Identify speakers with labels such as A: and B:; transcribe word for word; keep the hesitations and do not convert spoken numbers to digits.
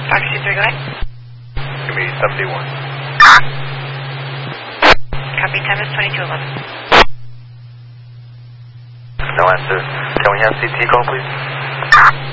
A: Fox two three, go ahead.
B: Give me seventy-one.
A: Copy, time is twenty-two eleven.
B: No answer. Can we have C T call, please?